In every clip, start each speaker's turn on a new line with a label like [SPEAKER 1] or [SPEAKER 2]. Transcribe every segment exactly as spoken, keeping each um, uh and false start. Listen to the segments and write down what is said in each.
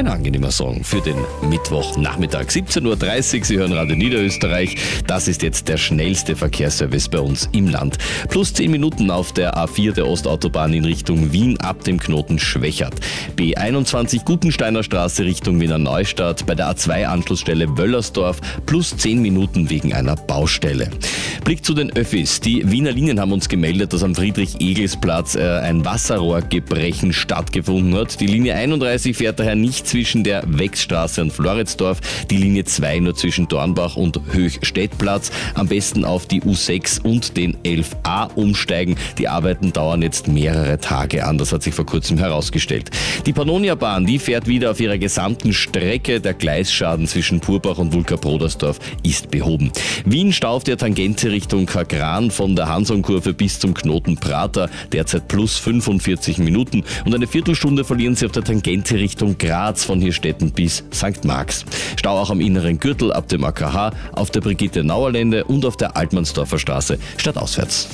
[SPEAKER 1] Ein angenehmer Song für den Mittwochnachmittag. siebzehn Uhr dreißig, Sie hören Radio Niederösterreich. Das ist jetzt der schnellste Verkehrsservice bei uns im Land. Plus zehn Minuten auf der A vier der Ostautobahn in Richtung Wien ab dem Knoten Schwächert. B einundzwanzig Gutensteiner Straße Richtung Wiener Neustadt. Bei der A zwei Anschlussstelle Wöllersdorf plus zehn Minuten wegen einer Baustelle. Blick zu den Öffis. Die Wiener Linien haben uns gemeldet, dass am Friedrich-Egels-Platz äh, ein Wasserrohrgebrechen stattgefunden hat. Die Linie einunddreißig fährt daher nicht zwischen der Wechsstraße und Floridsdorf, die Linie zwei nur zwischen Dornbach und Höchstädtplatz. Am besten auf die U sechs und den elf a umsteigen. Die Arbeiten dauern jetzt mehrere Tage an, das hat sich vor kurzem herausgestellt. Die Pannonia-Bahn, die fährt wieder auf ihrer gesamten Strecke. Der Gleisschaden zwischen Purbach und Wulka-Brodersdorf ist behoben. Wien Stau auf der Tangente Richtung Kagran von der Hansonkurve bis zum Knoten Prater, derzeit plus fünfundvierzig Minuten, und eine Viertelstunde verlieren Sie auf der Tangente Richtung Graz von Hirstetten bis Sankt Marx. Stau auch am inneren Gürtel ab dem A K H, auf der Brigitte-Nauer-Lände und auf der Altmannsdorfer Straße stadtauswärts.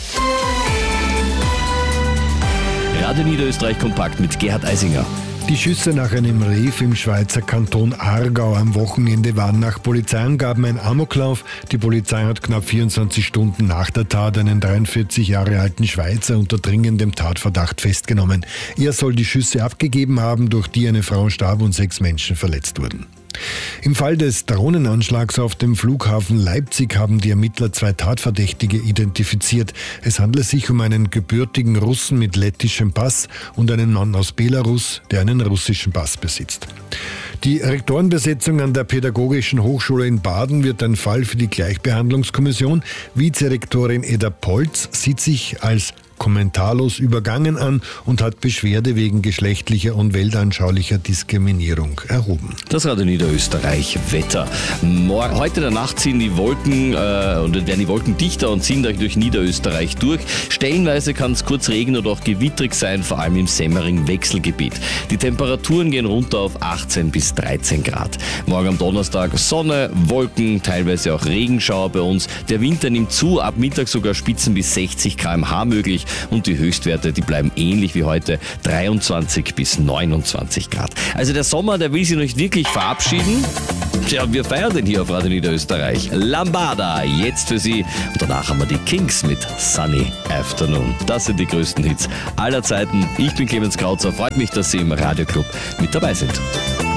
[SPEAKER 1] Radio Niederösterreich kompakt mit Gerhard Eisinger.
[SPEAKER 2] Die Schüsse nach einem Rave im Schweizer Kanton Aargau am Wochenende waren nach Polizeiangaben ein Amoklauf. Die Polizei hat knapp vierundzwanzig Stunden nach der Tat einen dreiundvierzig Jahre alten Schweizer unter dringendem Tatverdacht festgenommen. Er soll die Schüsse abgegeben haben, durch die eine Frau starb und sechs Menschen verletzt wurden. Im Fall des Drohnenanschlags auf dem Flughafen Leipzig haben die Ermittler zwei Tatverdächtige identifiziert. Es handelt sich um einen gebürtigen Russen mit lettischem Pass und einen Mann aus Belarus, der einen russischen Pass besitzt. Die Rektorenbesetzung an der Pädagogischen Hochschule in Baden wird ein Fall für die Gleichbehandlungskommission. Vizerektorin Eda Polz sieht sich als kommentarlos übergangen an und hat Beschwerde wegen geschlechtlicher und weltanschaulicher Diskriminierung erhoben.
[SPEAKER 1] Das Radio Niederösterreich Wetter. Morgen, heute in der Nacht ziehen die Wolken äh, und werden die Wolken dichter und ziehen durch Niederösterreich durch. Stellenweise kann es kurz regnen oder auch gewittrig sein, vor allem im Semmering-Wechselgebiet. Die Temperaturen gehen runter auf achtzehn bis dreizehn Grad. Morgen am Donnerstag Sonne, Wolken, teilweise auch Regenschauer bei uns. Der Winter nimmt zu, ab Mittag sogar Spitzen bis sechzig Kilometer pro Stunde möglich. Und die Höchstwerte, die bleiben ähnlich wie heute, dreiundzwanzig bis neunundzwanzig Grad. Also der Sommer, der will sich noch nicht wirklich verabschieden. Tja, wir feiern den hier auf Radio Niederösterreich. Lambada, jetzt für Sie. Und danach haben wir die Kings mit Sunny Afternoon. Das sind die größten Hits aller Zeiten. Ich bin Clemens Krautzer, freut mich, dass Sie im Radioclub mit dabei sind.